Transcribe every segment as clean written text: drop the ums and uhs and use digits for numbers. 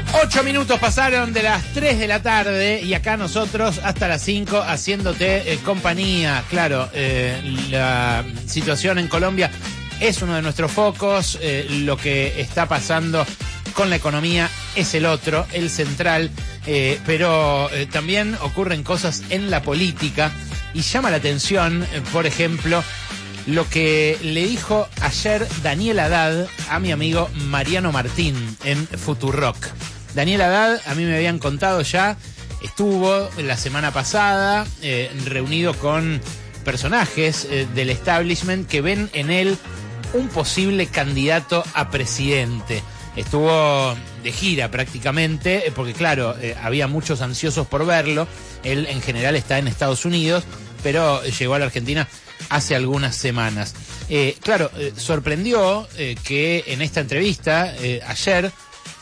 8 minutos pasaron de las 3 de la tarde y acá nosotros hasta las 5 haciéndote compañía. Claro, la situación en Colombia es uno de nuestros focos, lo que está pasando con la economía es el otro, el central, pero también ocurren cosas en la política y llama la atención, por ejemplo, lo que le dijo ayer Daniel Haddad a mi amigo Mariano Martín en Futurock. Daniel Haddad, a mí me habían contado ya, estuvo la semana pasada reunido con personajes del establishment que ven en él un posible candidato a presidente. Estuvo de gira prácticamente, porque claro, había muchos ansiosos por verlo. Él en general está en Estados Unidos, pero llegó a la Argentina hace algunas semanas. Sorprendió que en esta entrevista, ayer,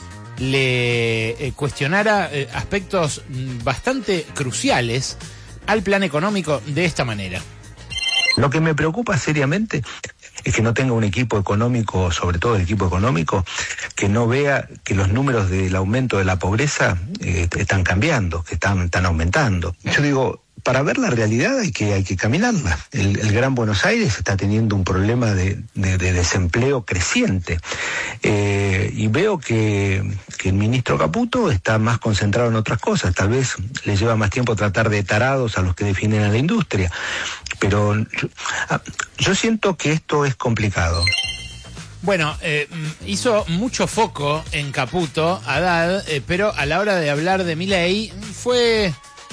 le cuestionara aspectos bastante cruciales al plan económico de esta manera. Lo que me preocupa seriamente es que no tenga un equipo económico, sobre todo el equipo económico, que no vea que los números del aumento de la pobreza están cambiando, que están aumentando. Yo digo, para ver la realidad hay que caminarla. El Gran Buenos Aires está teniendo un problema de desempleo creciente. Y veo que el ministro Caputo está más concentrado en otras cosas. Tal vez le lleva más tiempo tratar de tarados a los que definen a la industria. Pero yo siento que esto es complicado. Bueno, hizo mucho foco en Caputo, Haddad, pero a la hora de hablar de Milei fue,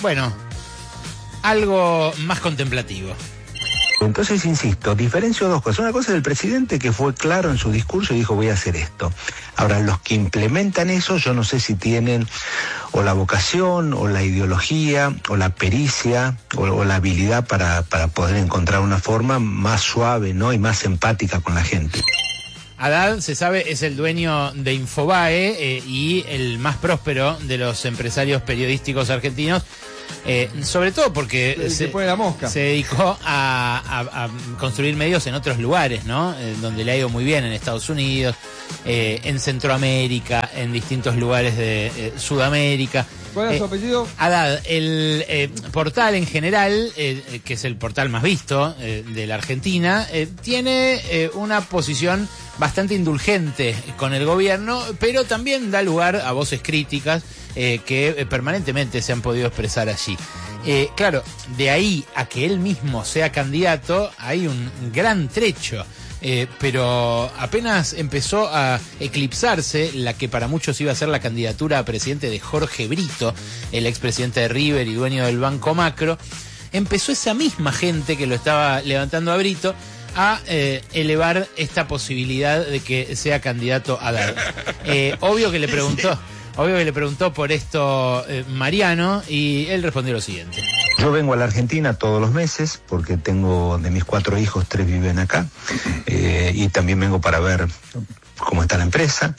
algo más contemplativo. Entonces, insisto, diferencio dos cosas. Una cosa es el presidente, que fue claro en su discurso y dijo voy a hacer esto. Ahora, los que implementan eso, yo no sé si tienen o la vocación, o la ideología, o la pericia, o la habilidad para poder encontrar una forma más suave, ¿no? Y más empática con la gente. Haddad, se sabe, es el dueño de Infobae y el más próspero de los empresarios periodísticos argentinos. Sobre todo porque se dedicó a construir medios en otros lugares, ¿no? Donde le ha ido muy bien, en Estados Unidos, en Centroamérica, en distintos lugares de Sudamérica. ¿Cuál es su apellido? Haddad, el portal en general, que es el portal más visto de la Argentina, tiene una posición bastante indulgente con el gobierno, pero también da lugar a voces críticas que permanentemente se han podido expresar allí. Claro, de ahí a que él mismo sea candidato hay un gran trecho. Pero apenas empezó a eclipsarse la que para muchos iba a ser la candidatura a presidente de Jorge Brito, el expresidente de River y dueño del Banco Macro, empezó esa misma gente que lo estaba levantando a Brito a elevar esta posibilidad de que sea candidato a Haddad. Obvio que le preguntó por esto Mariano, y él respondió lo siguiente. Yo vengo a la Argentina todos los meses porque tengo, de mis 4 hijos, 3 viven acá, y también vengo para ver cómo está la empresa,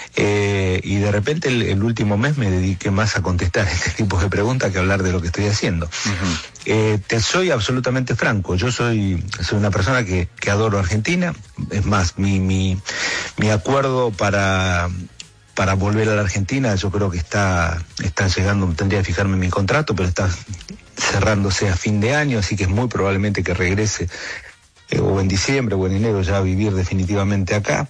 y de repente el último mes me dediqué más a contestar este tipo de preguntas que a hablar de lo que estoy haciendo. Te soy absolutamente franco, yo soy una persona que adoro Argentina. Es más, mi acuerdo para volver a la Argentina, yo creo que está llegando, tendría que fijarme en mi contrato, pero está cerrándose a fin de año, así que es muy probablemente que regrese o en diciembre o en enero ya a vivir definitivamente acá.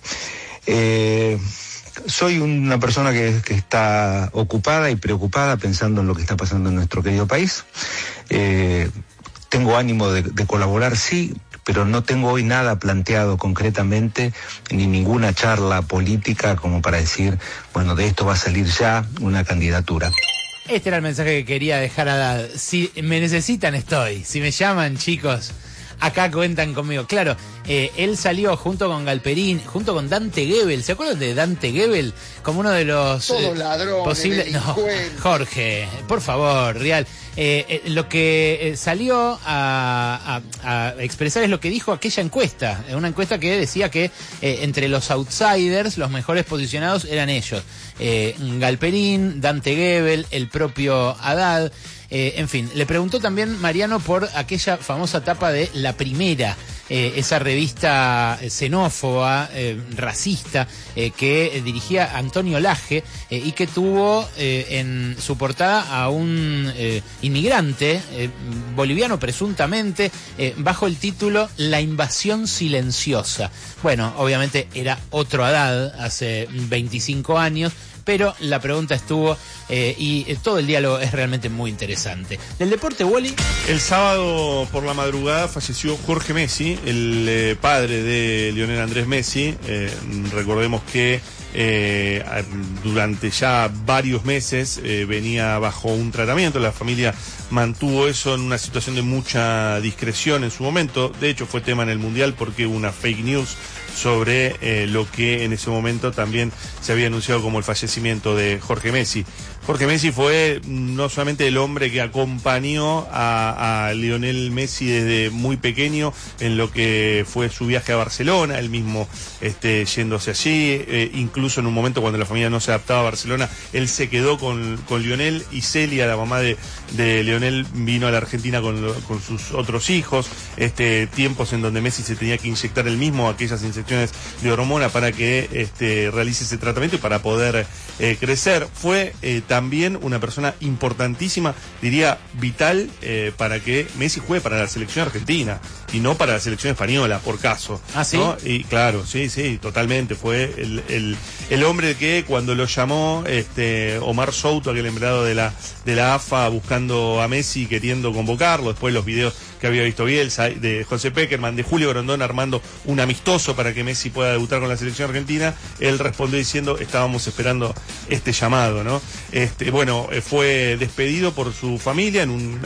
Soy una persona que está ocupada y preocupada pensando en lo que está pasando en nuestro querido país. Tengo ánimo de colaborar, sí, pero no tengo hoy nada planteado concretamente, ni ninguna charla política como para decir, de esto va a salir ya una candidatura. Este era el mensaje que quería dejar a Haddad. Si me necesitan, estoy. Si me llaman, chicos, acá cuentan conmigo. Claro, él salió junto con Galperín, junto con Dante Gebel. ¿Se acuerdan de Dante Gebel? Como uno de los todos ladrones, posibles. No, Jorge, por favor, Real. Lo que salió a expresar es lo que dijo aquella encuesta. Una encuesta que decía que entre los outsiders, los mejores posicionados eran ellos. Galperín, Dante Gebel, el propio Haddad. En fin, le preguntó también Mariano por aquella famosa tapa de La Primera, esa revista xenófoba, racista, que dirigía Antonio Laje, y que tuvo en su portada a un inmigrante boliviano presuntamente, bajo el título La invasión silenciosa. Bueno, obviamente era otro Haddad hace 25 años, pero la pregunta estuvo y todo el diálogo es realmente muy interesante. Del deporte, Wally. El sábado por la madrugada falleció Jorge Messi, el padre de Lionel Andrés Messi. Recordemos que durante ya varios meses venía bajo un tratamiento. La familia mantuvo eso en una situación de mucha discreción en su momento. De hecho, fue tema en el Mundial porque hubo una fake news sobre lo que en ese momento también se había anunciado como el fallecimiento de Jorge Messi. Jorge Messi fue no solamente el hombre que acompañó a Lionel Messi desde muy pequeño en lo que fue su viaje a Barcelona, él mismo yéndose allí, incluso en un momento cuando la familia no se adaptaba a Barcelona, él se quedó con Lionel, y Celia, la mamá de Lionel, vino a la Argentina con sus otros hijos, tiempos en donde Messi se tenía que inyectar él mismo aquellas inyecciones de hormona para que realice ese tratamiento y para poder crecer. Fue también una persona importantísima, diría vital, para que Messi juegue para la selección argentina y no para la selección española, por caso. ¿Ah, sí? ¿No? Y claro, sí, totalmente. Fue el hombre que cuando lo llamó Omar Souto, aquel empleado de la AFA, buscando a Messi, queriendo convocarlo, después los videos que había visto Bielsa, de José Peckerman, de Julio Grondón armando un amistoso para que Messi pueda debutar con la selección argentina, él respondió diciendo, estábamos esperando este llamado, ¿no? Bueno, fue despedido por su familia en un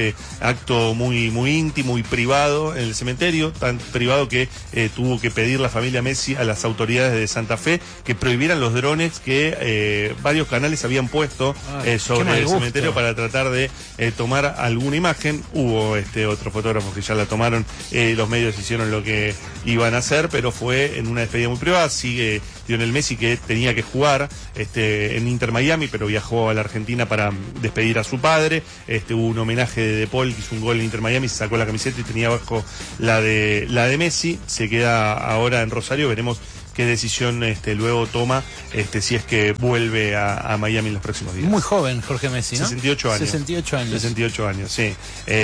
acto muy, muy íntimo y privado en el cementerio, tan privado que tuvo que pedir la familia Messi a las autoridades de Santa Fe que prohibieran los drones que varios canales habían puesto sobre el cementerio para tratar de tomar alguna imagen. Hubo otros fotógrafos que ya la tomaron, los medios hicieron lo que iban a hacer, pero fue en una despedida muy privada. Sigue Lionel Messi, que tenía que jugar en Inter Miami, pero viajó a la Argentina para despedir a su padre. Hubo un homenaje de Paul, que hizo un gol en Inter Miami, se sacó la camiseta y tenía abajo la de Messi. Se queda ahora en Rosario, veremos qué decisión luego toma, si es que vuelve a Miami en los próximos días. Muy joven Jorge Messi, ¿no? 68 años. 68 años. 68 años, sí.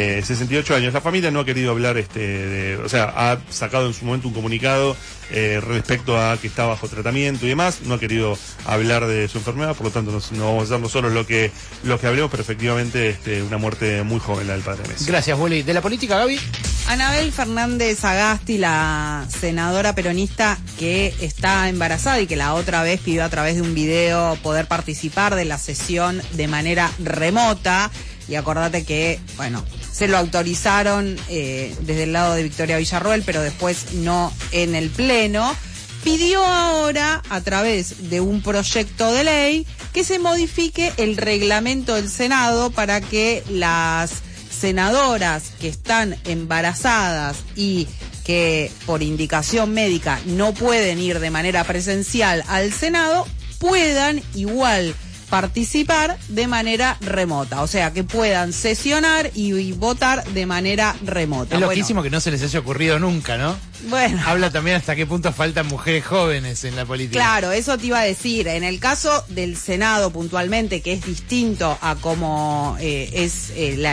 68 años. La familia no ha querido hablar, o sea, ha sacado en su momento un comunicado respecto a que está bajo tratamiento y demás. No ha querido hablar de su enfermedad, por lo tanto no vamos a hacer nosotros lo que hablemos, pero efectivamente una muerte muy joven la del padre Messi. Gracias, Willy. ¿De la política, Gaby? Anabel Fernández Sagasti, la senadora peronista que está embarazada y que la otra vez pidió a través de un video poder participar de la sesión de manera remota. Y acordate que, bueno, se lo autorizaron desde el lado de Victoria Villarroel, pero después no en el Pleno. Pidió ahora, a través de un proyecto de ley, que se modifique el reglamento del Senado para que las senadoras que están embarazadas y que por indicación médica no pueden ir de manera presencial al Senado, puedan igual participar de manera remota, o sea, que puedan sesionar y votar de manera remota. Es loquísimo que no se les haya ocurrido nunca, ¿no? Bueno. Habla también hasta qué punto faltan mujeres jóvenes en la política. Claro, eso te iba a decir. En el caso del Senado puntualmente, que es distinto a cómo es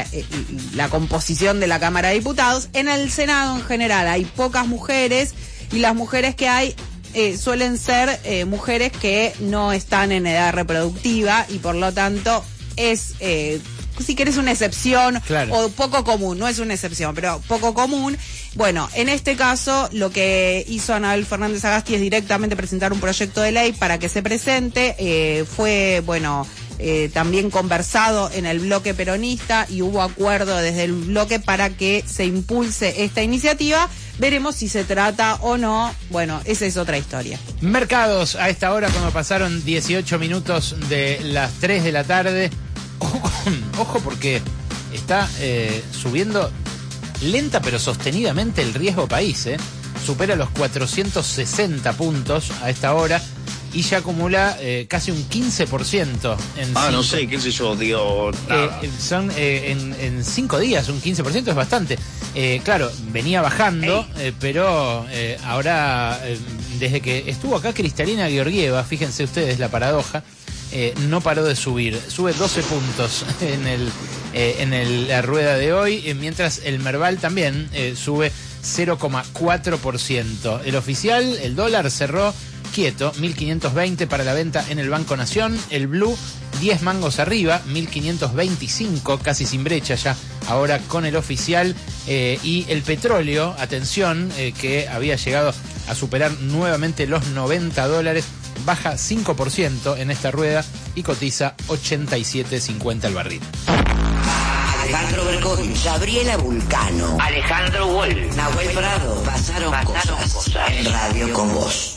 la composición de la Cámara de Diputados, en el Senado en general hay pocas mujeres y las mujeres que hay suelen ser mujeres que no están en edad reproductiva y por lo tanto es, si querés, una excepción, claro, o poco común, no es una excepción, pero poco común. Bueno, en este caso lo que hizo Anabel Fernández Sagasti es directamente presentar un proyecto de ley para que se presente. Fue, bueno, también conversado en el bloque peronista y hubo acuerdo desde el bloque para que se impulse esta iniciativa. Veremos si se trata o no. Bueno, esa es otra historia. Mercados a esta hora, cuando pasaron 18 minutos de las 3 de la tarde. Ojo porque está subiendo lenta pero sostenidamente el riesgo país. Supera los 460 puntos a esta hora y ya acumula casi un 15% en no sé, qué sé yo, digo, son en 5 días, un 15% es bastante. Claro, venía bajando, pero ahora, desde que estuvo acá Cristalina Georgieva, fíjense ustedes la paradoja, no paró de subir. Sube 12 puntos en la rueda de hoy, mientras el Merval también sube 0,4%. El oficial, el dólar, cerró quieto, 1.520 para la venta en el Banco Nación. El Blue, 10 mangos arriba, 1.525, casi sin brecha ya ahora con el oficial. Y el petróleo, atención, que había llegado a superar nuevamente los $90, baja 5% en esta rueda y cotiza 87.50 el barril. Alejandro Berkovich, Gabriela Vulcano, Alejandro Wolf, Nahuel Prado, pasaron cosas en Radio con Vos.